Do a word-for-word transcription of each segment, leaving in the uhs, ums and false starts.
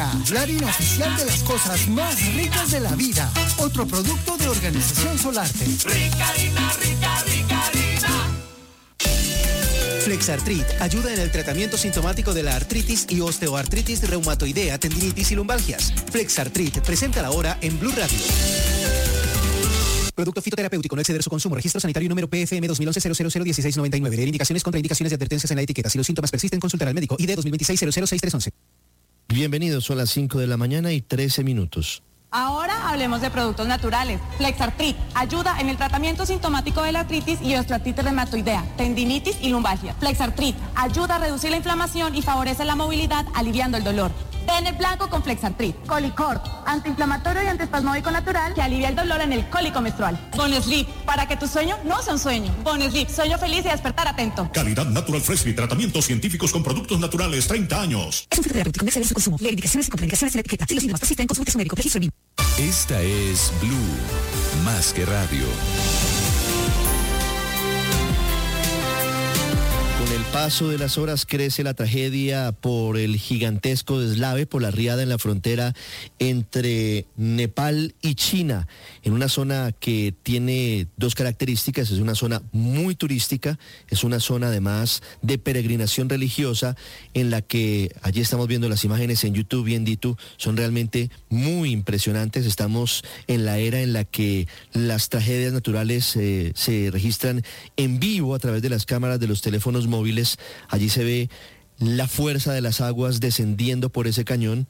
Rica, la harina oficial de las cosas más ricas de la vida. Otro producto de Organización Solarte. Rica harina, rica, rica harina. Flexartrit ayuda en el tratamiento sintomático de la artritis y osteoartritis reumatoidea, tendinitis y lumbalgias. Flexartrit, presenta la hora en Blue Radio. Producto fitoterapéutico, no exceder su consumo. Registro sanitario número P F M dos mil once cero cero cero dieciséis noventa y nueve. Leer indicaciones, contraindicaciones y advertencias en la etiqueta. Si los síntomas persisten, consultar al médico. I D dos mil veintiséis cero cero seis tres once. Bienvenidos, son las cinco de la mañana y trece minutos. Ahora hablemos de productos naturales. Flexartrit ayuda en el tratamiento sintomático de la artritis y osteoartritis reumatoidea, tendinitis y lumbalgia. Flexartrit ayuda a reducir la inflamación y favorece la movilidad, aliviando el dolor. Den el blanco con Flexartrit. Colicort, antiinflamatorio y antiespasmódico natural que alivia el dolor en el cólico menstrual. Bonesleep, para que tu sueño no sea un sueño. Bonesleep, sueño feliz y despertar atento. Calidad Natural Fresh y tratamientos científicos con productos naturales, treinta años. Es un fitoterapéutico, no exceder su consumo. Leer indicaciones y contraindicaciones en la etiqueta. Si los síntomas persisten, consulte a su médico. Registro B I M. Esta es Blue, más que radio. Con el paso de las horas crece la tragedia por el gigantesco deslave por la riada en la frontera entre Nepal y China, en una zona que tiene dos características. Es una zona muy turística, es una zona además de peregrinación religiosa, en la que allí estamos viendo las imágenes en YouTube y en Ditu, son realmente muy impresionantes. Estamos en la era en la que las tragedias naturales eh, se registran en vivo a través de las cámaras de los teléfonos móviles. Allí se ve la fuerza de las aguas descendiendo por ese cañón.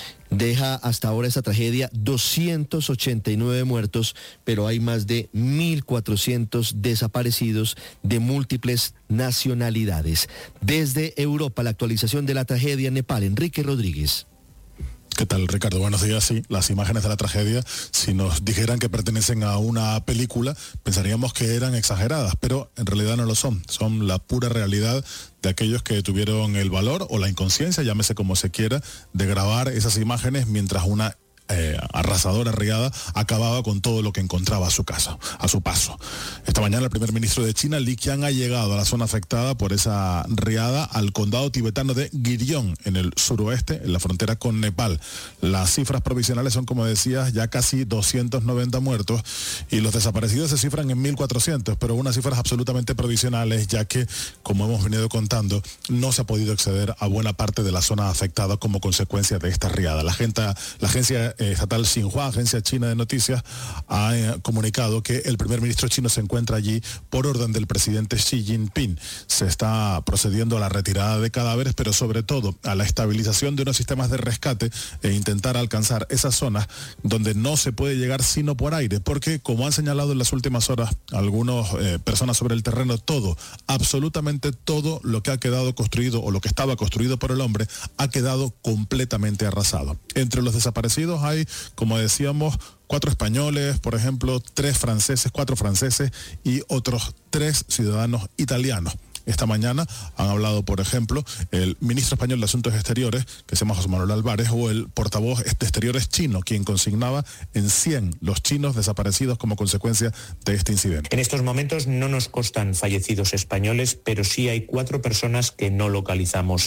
Deja hasta ahora esta tragedia doscientos ochenta y nueve muertos, pero hay más de mil cuatrocientos desaparecidos de múltiples nacionalidades. Desde Europa, la actualización de la tragedia en Nepal. Enrique Rodríguez. ¿Qué tal, Ricardo? Buenos días. Sí, las imágenes de la tragedia, si nos dijeran que pertenecen a una película, pensaríamos que eran exageradas, pero en realidad no lo son. Son la pura realidad de aquellos que tuvieron el valor o la inconsciencia, llámese como se quiera, de grabar esas imágenes mientras una Eh, arrasadora riada acababa con todo lo que encontraba a su casa, a su paso. Esta mañana el primer ministro de China, Li Qiang, ha llegado a la zona afectada por esa riada al condado tibetano de Giryong, en el suroeste, en la frontera con Nepal. Las cifras provisionales son, como decías, ya casi doscientos noventa muertos y los desaparecidos se cifran en mil cuatrocientos, pero unas cifras absolutamente provisionales, ya que, como hemos venido contando, no se ha podido acceder a buena parte de la zona afectada como consecuencia de esta riada. La, gente, la agencia estatal Xinhua, agencia china de noticias, ha eh, comunicado que el primer ministro chino se encuentra allí por orden del presidente Xi Jinping. Se está procediendo a la retirada de cadáveres, pero sobre todo a la estabilización de unos sistemas de rescate e intentar alcanzar esas zonas donde no se puede llegar sino por aire, porque, como han señalado en las últimas horas algunas eh, personas sobre el terreno, todo, absolutamente todo lo que ha quedado construido o lo que estaba construido por el hombre ha quedado completamente arrasado. Entre los desaparecidos hay, como decíamos, cuatro españoles, por ejemplo, tres franceses, cuatro franceses y otros tres ciudadanos italianos. Esta mañana han hablado, por ejemplo, el ministro español de Asuntos Exteriores, que se llama José Manuel Álvarez, o el portavoz de Exteriores chino, quien consignaba en cien los chinos desaparecidos como consecuencia de este incidente. En estos momentos no nos constan fallecidos españoles, pero sí hay cuatro personas que no localizamos.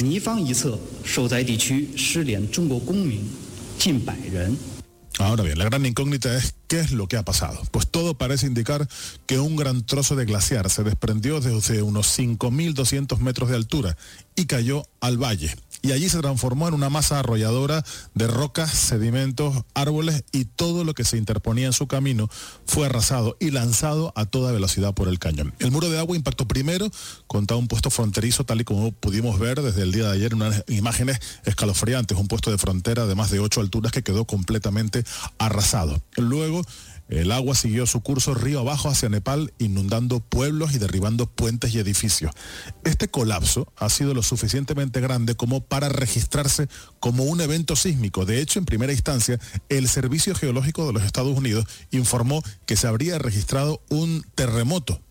Ahora bien, la gran incógnita es ¿qué es lo que ha pasado? Pues todo parece indicar que un gran trozo de glaciar se desprendió desde unos cinco mil doscientos metros de altura y cayó al valle. Y allí se transformó en una masa arrolladora de rocas, sedimentos, árboles y todo lo que se interponía en su camino fue arrasado y lanzado a toda velocidad por el cañón. El muro de agua impactó primero contra un puesto fronterizo, tal y como pudimos ver desde el día de ayer en unas imágenes escalofriantes, un puesto de frontera de más de ocho alturas que quedó completamente arrasado. Luego, el agua siguió su curso río abajo hacia Nepal, inundando pueblos y derribando puentes y edificios. Este colapso ha sido lo suficientemente grande como para registrarse como un evento sísmico. De hecho, en primera instancia, el Servicio Geológico de los Estados Unidos informó que se habría registrado un terremoto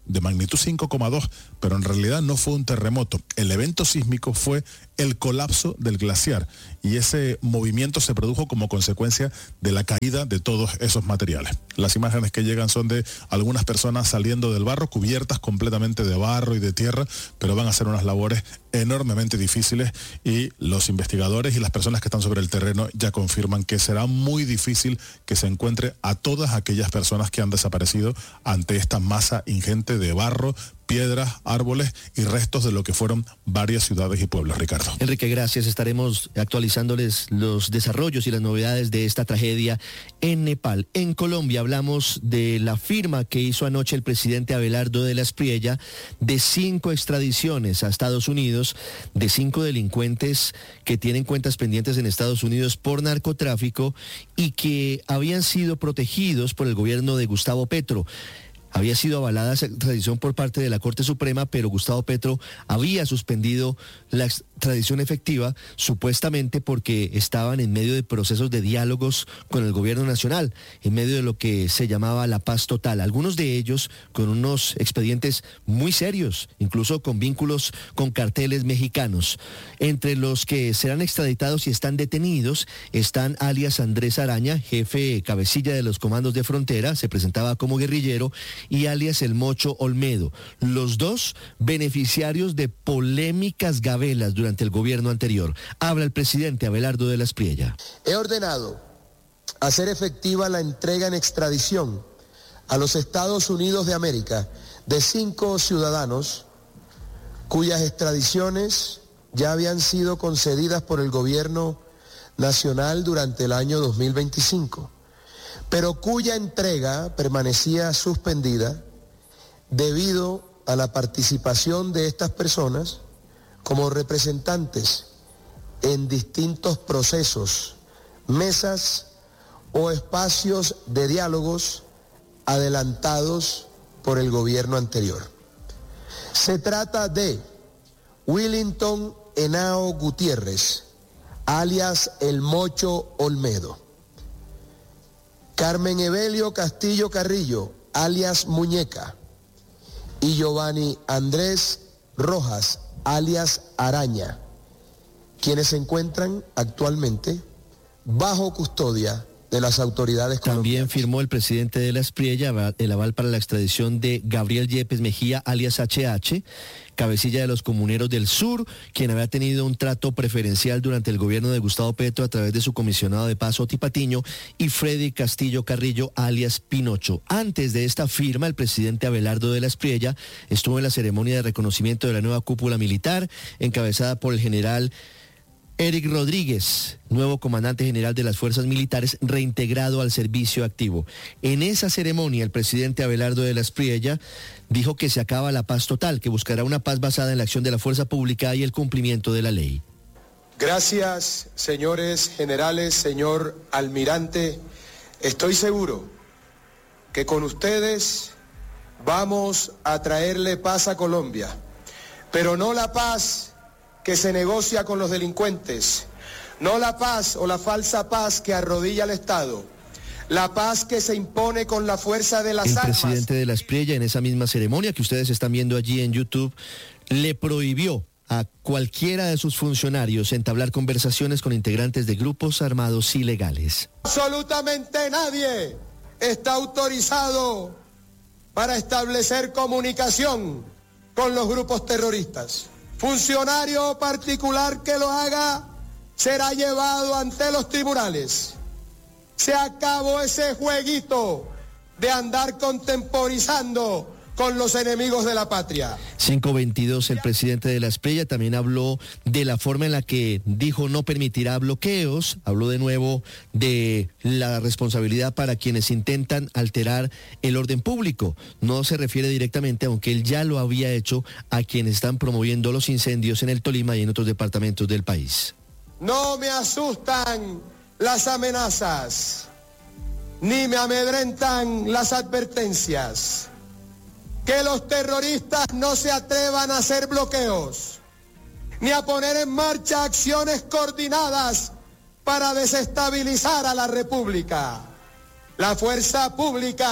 de magnitud cinco coma dos, pero en realidad no fue un terremoto. El evento sísmico fue el colapso del glaciar y ese movimiento se produjo como consecuencia de la caída de todos esos materiales. Las imágenes que llegan son de algunas personas saliendo del barro, cubiertas completamente de barro y de tierra, pero van a hacer unas labores enormemente difíciles y los investigadores y las personas que están sobre el terreno ya confirman que será muy difícil que se encuentre a todas aquellas personas que han desaparecido ante esta masa ingente de barro, piedras, árboles y restos de lo que fueron varias ciudades y pueblos, Ricardo. Enrique, gracias. Estaremos actualizándoles los desarrollos y las novedades de esta tragedia en Nepal. En Colombia hablamos de la firma que hizo anoche el presidente Abelardo de la Espriella de cinco extradiciones a Estados Unidos de cinco delincuentes que tienen cuentas pendientes en Estados Unidos por narcotráfico y que habían sido protegidos por el gobierno de Gustavo Petro. Había sido avalada esa extradición por parte de la Corte Suprema, pero Gustavo Petro había suspendido la extradición efectiva, supuestamente porque estaban en medio de procesos de diálogos con el gobierno nacional, en medio de lo que se llamaba la paz total. Algunos de ellos con unos expedientes muy serios, incluso con vínculos con carteles mexicanos. Entre los que serán extraditados y están detenidos están alias Andrés Araña, jefe cabecilla de los comandos de frontera, se presentaba como guerrillero, y alias El Mocho Olmedo, los dos beneficiarios de polémicas gabelas durante el gobierno anterior. Habla el presidente Abelardo de la Espriella. He ordenado hacer efectiva la entrega en extradición a los Estados Unidos de América de cinco ciudadanos cuyas extradiciones ya habían sido concedidas por el gobierno nacional durante el año dos mil veinticinco. Pero cuya entrega permanecía suspendida debido a la participación de estas personas como representantes en distintos procesos, mesas o espacios de diálogos adelantados por el gobierno anterior. Se trata de Willington Henao Gutiérrez, alias El Mocho Olmedo; Carmen Evelio Castillo Carrillo, alias Muñeca; y Giovanni Andrés Rojas, alias Araña, quienes se encuentran actualmente bajo custodia de las autoridades colombianas. También firmó el presidente de la Espriella el aval para la extradición de Gabriel Yepes Mejía, alias H H, cabecilla de los Comuneros del Sur, quien había tenido un trato preferencial durante el gobierno de Gustavo Petro a través de su comisionado de paz Oti Patiño, y Freddy Castillo Carrillo, alias Pinocho. Antes de esta firma, el presidente Abelardo de la Espriella estuvo en la ceremonia de reconocimiento de la nueva cúpula militar, encabezada por el general Eric Rodríguez, nuevo comandante general de las fuerzas militares, reintegrado al servicio activo. En esa ceremonia, el presidente Abelardo de la Espriella dijo que se acaba la paz total, que buscará una paz basada en la acción de la fuerza pública y el cumplimiento de la ley. Gracias, señores generales, señor almirante. Estoy seguro que con ustedes vamos a traerle paz a Colombia, pero no la paz que se negocia con los delincuentes, no la paz o la falsa paz que arrodilla al Estado, la paz que se impone con la fuerza de las armas. El presidente de la Espriella, en esa misma ceremonia que ustedes están viendo allí en YouTube, le prohibió a cualquiera de sus funcionarios entablar conversaciones con integrantes de grupos armados ilegales. Absolutamente nadie está autorizado para establecer comunicación con los grupos terroristas. Funcionario particular que lo haga será llevado ante los tribunales. Se acabó ese jueguito de andar contemporizando con los enemigos de la patria. cinco veintidós, el presidente de la Espriella también habló de la forma en la que dijo no permitirá bloqueos, habló de nuevo de la responsabilidad para quienes intentan alterar el orden público. No se refiere directamente, aunque él ya lo había hecho, a quienes están promoviendo los incendios en el Tolima y en otros departamentos del país. No me asustan las amenazas, ni me amedrentan las advertencias. Que los terroristas no se atrevan a hacer bloqueos, ni a poner en marcha acciones coordinadas para desestabilizar a la República. La fuerza pública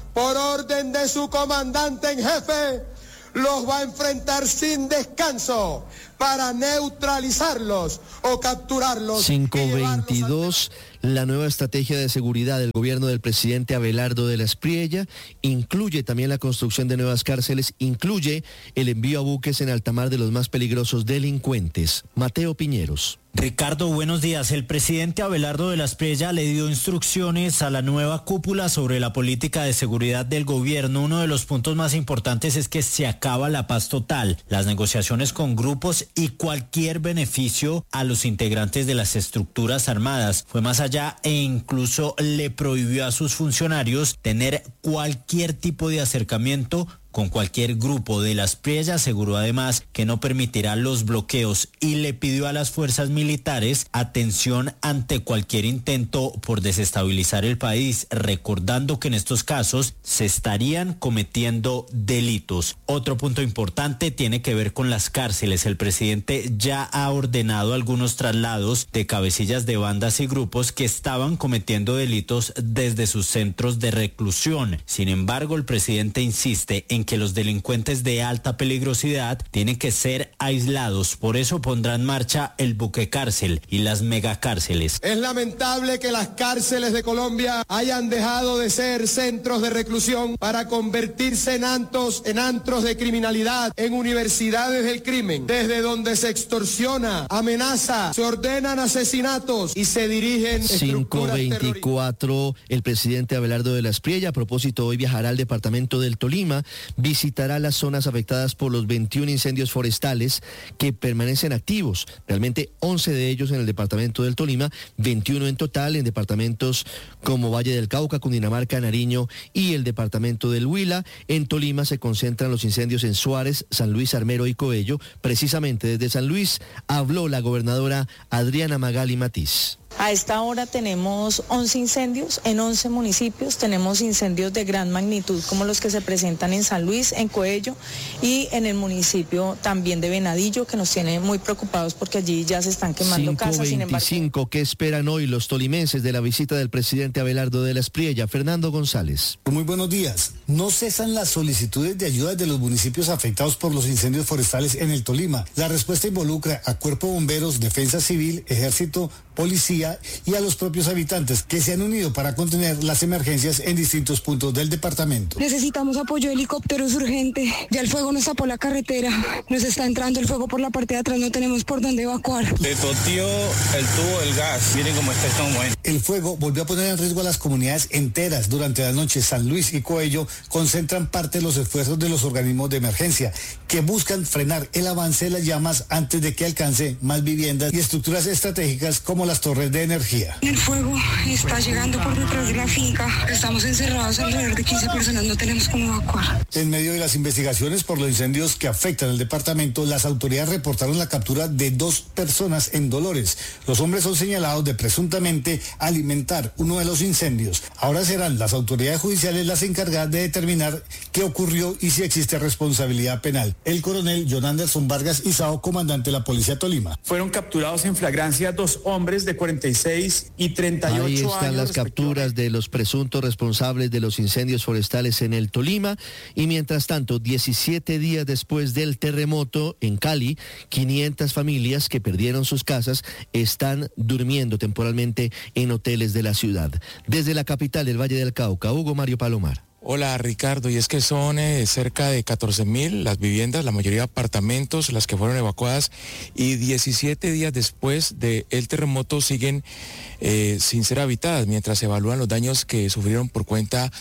por orden de su comandante en jefe, los va a enfrentar sin descanso para neutralizarlos o capturarlos. cinco veintidós, la nueva estrategia de seguridad del gobierno del presidente Abelardo de la Espriella incluye también la construcción de nuevas cárceles, incluye el envío a buques en alta mar de los más peligrosos delincuentes. Mateo Piñeros. Ricardo, buenos días. El presidente Abelardo de la Espriella le dio instrucciones a la nueva cúpula sobre la política de seguridad del gobierno. Uno de los puntos más importantes es que se acaba la paz total, las negociaciones con grupos y cualquier beneficio a los integrantes de las estructuras armadas. Fue más allá e incluso le prohibió a sus funcionarios tener cualquier tipo de acercamiento con cualquier grupo. De la Espriella aseguró además que no permitirá los bloqueos y le pidió a las fuerzas militares atención ante cualquier intento por desestabilizar el país, recordando que en estos casos se estarían cometiendo delitos. Otro punto importante tiene que ver con las cárceles. El presidente ya ha ordenado algunos traslados de cabecillas de bandas y grupos que estaban cometiendo delitos desde sus centros de reclusión. Sin embargo, el presidente insiste en que los delincuentes de alta peligrosidad tienen que ser aislados. Por eso pondrá en marcha el buque cárcel y las megacárceles. Es lamentable que las cárceles de Colombia hayan dejado de ser centros de reclusión para convertirse en antros, en antros de criminalidad, en universidades del crimen, desde donde se extorsiona, amenaza, se ordenan asesinatos y se dirigen cinco veinticuatro, el presidente Abelardo de la Espriella, a propósito, hoy viajará al departamento del Tolima, visitará las zonas afectadas por los veintiún incendios forestales que permanecen activos, realmente once de ellos en el departamento del Tolima, veintiuno en total en departamentos como Valle del Cauca, Cundinamarca, Nariño y el departamento del Huila. En Tolima se concentran los incendios en Suárez, San Luis, Armero y Coello. Precisamente desde San Luis habló la gobernadora Adriana Magali Matiz. A esta hora tenemos once incendios en once municipios, tenemos incendios de gran magnitud como los que se presentan en San Luis, en Coello y en el municipio también de Venadillo, que nos tiene muy preocupados porque allí ya se están quemando casas. Sin embargo, cinco veinticinco, ¿qué esperan hoy los tolimenses de la visita del presidente Abelardo de la Espriella? Fernando González. Muy buenos días. No cesan las solicitudes de ayuda de los municipios afectados por los incendios forestales en el Tolima. La respuesta involucra a Cuerpo de Bomberos, Defensa Civil, Ejército, Policía y a los propios habitantes que se han unido para contener las emergencias en distintos puntos del departamento. Necesitamos apoyo de helicópteros urgente. Ya el fuego nos tapó la carretera. Nos está entrando el fuego por la parte de atrás. No tenemos por dónde evacuar. Se toteó el tubo del gas. Miren cómo está esto bueno. El fuego volvió a poner en riesgo a las comunidades enteras. Durante la noche, San Luis y Coello concentran parte de los esfuerzos de los organismos de emergencia que buscan frenar el avance de las llamas antes de que alcance más viviendas y estructuras estratégicas como las torres de energía. El fuego está llegando por detrás de la finca. Estamos encerrados alrededor de quince personas, no tenemos cómo evacuar. En medio de las investigaciones por los incendios que afectan al departamento, las autoridades reportaron la captura de dos personas en Dolores. Los hombres son señalados de presuntamente alimentar uno de los incendios. Ahora serán las autoridades judiciales las encargadas de determinar qué ocurrió y si existe responsabilidad penal. El coronel John Anderson Vargas Isao, comandante de la Policía Tolima. Fueron capturados en flagrancia dos hombres de cuarenta y seis y treinta y ocho años. Ahí están las capturas de los presuntos responsables de los incendios forestales en el Tolima. Y mientras tanto, diecisiete días después del terremoto en Cali, quinientas familias que perdieron sus casas están durmiendo temporalmente en hoteles de la ciudad. Desde la capital del Valle del Cauca, Hugo Mario Palomar. Hola Ricardo, y es que son eh, cerca de catorce mil las viviendas, la mayoría apartamentos, las que fueron evacuadas, y diecisiete días después del terremoto siguen eh, sin ser habitadas, mientras se evalúan los daños que sufrieron por cuenta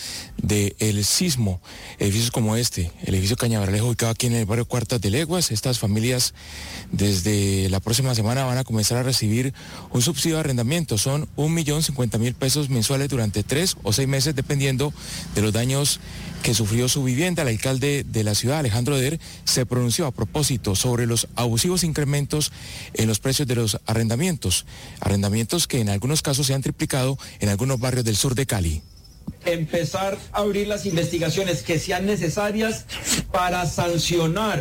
del sismo. Edificios como este, el edificio Cañabaralejo, ubicado aquí en el barrio Cuartas de Leguas. Estas familias desde la próxima semana van a comenzar a recibir un subsidio de arrendamiento. Son un millón cincuenta mil pesos mensuales durante tres o seis meses, dependiendo de los daños que sufrió su vivienda. El alcalde de la ciudad, Alejandro Der, se pronunció a propósito sobre los abusivos incrementos en los precios de los arrendamientos, arrendamientos que en algunos casos se han triplicado en algunos barrios del sur de Cali. Empezar a abrir las investigaciones que sean necesarias para sancionar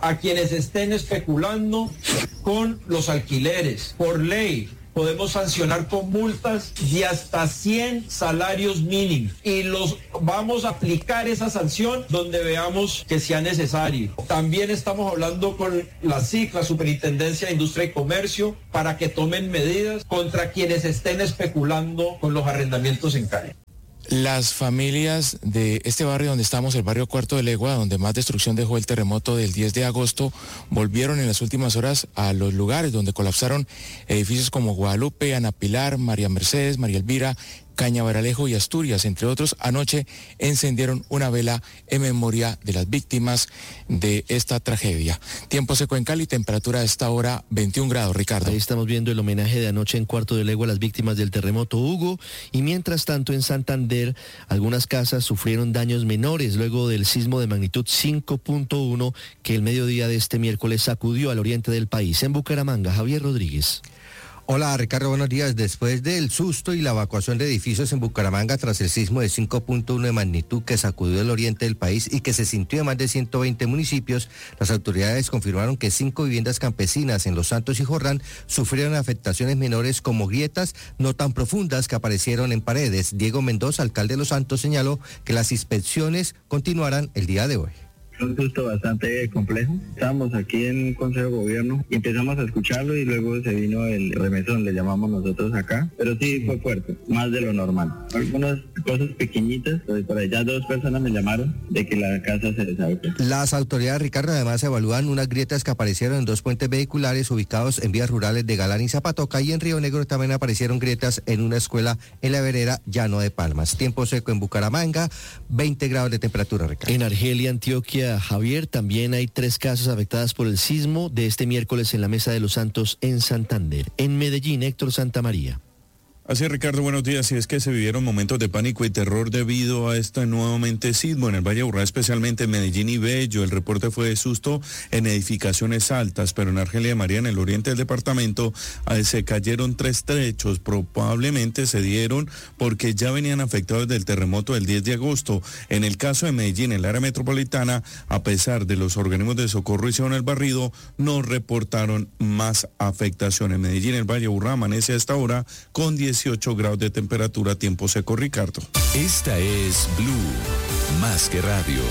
a quienes estén especulando con los alquileres. Por ley, podemos sancionar con multas de hasta cien salarios mínimos y los vamos a aplicar esa sanción donde veamos que sea necesario. También estamos hablando con la S I C, la Superintendencia de Industria y Comercio, para que tomen medidas contra quienes estén especulando con los arrendamientos en calle. Las familias de este barrio donde estamos, el barrio Cuarto de Legua, donde más destrucción dejó el terremoto del diez de agosto, volvieron en las últimas horas a los lugares donde colapsaron edificios como Guadalupe, Ana Pilar, María Mercedes, María Elvira, Cañabaralejo y Asturias, entre otros. Anoche encendieron una vela en memoria de las víctimas de esta tragedia. Tiempo seco en Cali, temperatura a esta hora veintiún grados, Ricardo. Ahí estamos viendo el homenaje de anoche en Cuarto de Legua a las víctimas del terremoto, Hugo, y mientras tanto en Santander algunas casas sufrieron daños menores luego del sismo de magnitud cinco punto uno que el mediodía de este miércoles sacudió al oriente del país. En Bucaramanga, Javier Rodríguez. Hola Ricardo, buenos días. Después del susto y la evacuación de edificios en Bucaramanga tras el sismo de cinco punto uno de magnitud que sacudió el oriente del país y que se sintió en más de ciento veinte municipios, las autoridades confirmaron que cinco viviendas campesinas en Los Santos y Jordán sufrieron afectaciones menores como grietas no tan profundas que aparecieron en paredes. Diego Mendoza, alcalde de Los Santos, señaló que las inspecciones continuarán el día de hoy. Un susto bastante complejo. Estábamos aquí en un consejo de gobierno y empezamos a escucharlo y luego se vino el remesón, le llamamos nosotros acá, pero sí fue fuerte, más de lo normal. Algunas cosas pequeñitas, pues por allá dos personas me llamaron de que la casa se desahogue. Las autoridades, Ricardo, además evalúan unas grietas que aparecieron en dos puentes vehiculares ubicados en vías rurales de Galán y Zapatoca, y en Río Negro también aparecieron grietas en una escuela en la vereda Llano de Palmas. Tiempo seco en Bucaramanga, veinte grados de temperatura, Ricardo. En Argelia, Antioquia, Javier, también hay tres casas afectadas por el sismo de este miércoles en la Mesa de los Santos en Santander. En Medellín, Héctor Santamaría. Así es, Ricardo, buenos días. Y es que se vivieron momentos de pánico y terror debido a este nuevamente sismo en el Valle de Aburrá, especialmente en Medellín y Bello. El reporte fue de susto en edificaciones altas, pero en Argelia de María, en el oriente del departamento, se cayeron tres trechos. Probablemente se dieron porque ya venían afectados del terremoto del diez de agosto. En el caso de Medellín, en el área metropolitana, a pesar de los organismos de socorro hicieron el barrido, no reportaron más afectaciones. En Medellín, el Valle de Aburrá amanece a esta hora con dieciocho grados de temperatura, tiempo seco, Ricardo. Esta es Blue, más que radio.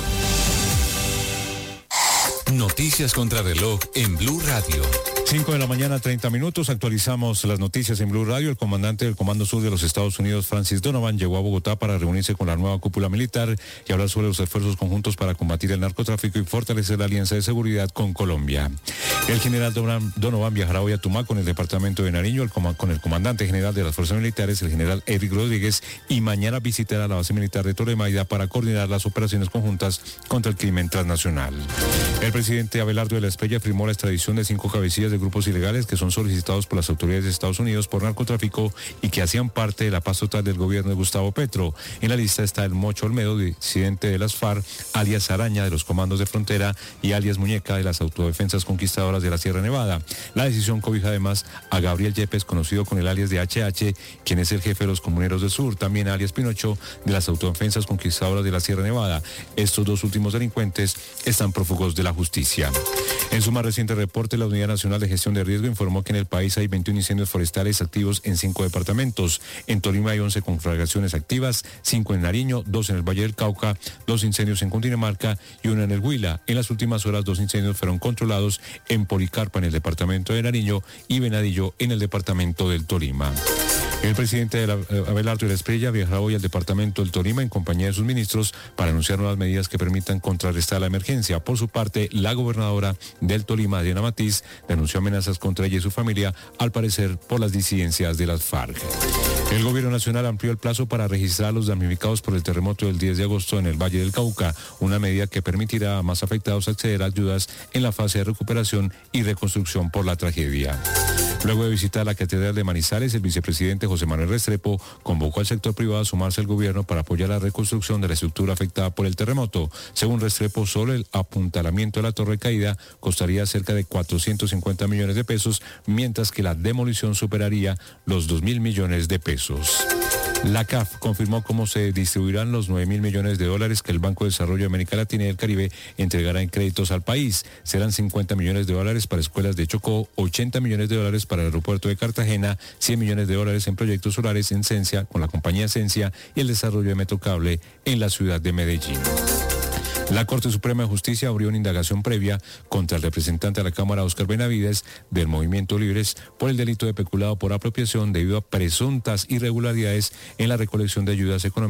Noticias contra reloj en Blue Radio. cinco de la mañana, treinta minutos, actualizamos las noticias en Blue Radio. El comandante del Comando Sur de los Estados Unidos, Francis Donovan, llegó a Bogotá para reunirse con la nueva cúpula militar y hablar sobre los esfuerzos conjuntos para combatir el narcotráfico y fortalecer la alianza de seguridad con Colombia. El general Donovan viajará hoy a Tumaco, en el departamento de Nariño, el com- con el comandante general de las fuerzas militares, el general Eric Rodríguez, y mañana visitará la base militar de Torremaida para coordinar las operaciones conjuntas contra el crimen transnacional. El presidente Abelardo de la Espriella firmó la extradición de cinco cabecillas de grupos ilegales que son solicitados por las autoridades de Estados Unidos por narcotráfico y que hacían parte de la paz total del gobierno de Gustavo Petro. En la lista está el Mocho Olmedo, disidente de las FARC, alias Araña de los comandos de frontera y alias Muñeca de las autodefensas conquistadoras de la Sierra Nevada. La decisión cobija además a Gabriel Yepes, conocido con el alias de H H, quien es el jefe de los comuneros del sur, también alias Pinocho de las autodefensas conquistadoras de la Sierra Nevada. Estos dos últimos delincuentes están prófugos de la justicia. En su más reciente reporte, la Unidad Nacional de Gestión de Riesgo informó que en el país hay veintiún incendios forestales activos en cinco departamentos. En Tolima hay once conflagraciones activas, cinco en Nariño, dos en el Valle del Cauca, dos incendios en Cundinamarca y uno en el Huila. En las últimas horas, dos incendios fueron controlados en Policarpa, en el departamento de Nariño, y Venadillo, en el departamento del Tolima. El presidente de la, Abelardo de la Espriella viajará hoy al departamento del Tolima en compañía de sus ministros para anunciar nuevas medidas que permitan contrarrestar la emergencia. Por su parte, la gobernadora del Tolima, Diana Matiz, denunció amenazas contra ella y su familia, al parecer por las disidencias de las FARC. El gobierno nacional amplió el plazo para registrar a los damnificados por el terremoto del diez de agosto en el Valle del Cauca, una medida que permitirá a más afectados acceder a ayudas en la fase de recuperación y reconstrucción por la tragedia. Luego de visitar la Catedral de Manizales, el vicepresidente José Manuel Restrepo convocó al sector privado a sumarse al gobierno para apoyar la reconstrucción de la estructura afectada por el terremoto. Según Restrepo, solo el apuntalamiento de la torre caída costaría cerca de cuatrocientos cincuenta millones de pesos, mientras que la demolición superaría los dos mil millones de pesos. La C A F confirmó cómo se distribuirán los nueve mil millones de dólares que el Banco de Desarrollo de América Latina y el Caribe entregará en créditos al país. Serán cincuenta millones de dólares para escuelas de Chocó, ochenta millones de dólares para el aeropuerto de Cartagena, cien millones de dólares en proyectos solares en Cencia, con la compañía Cencia, y el desarrollo de Metrocable en la ciudad de Medellín. La Corte Suprema de Justicia abrió una indagación previa contra el representante de la Cámara, Óscar Benavides, del Movimiento Libres, por el delito de peculado por apropiación debido a presuntas irregularidades en la recolección de ayudas económicas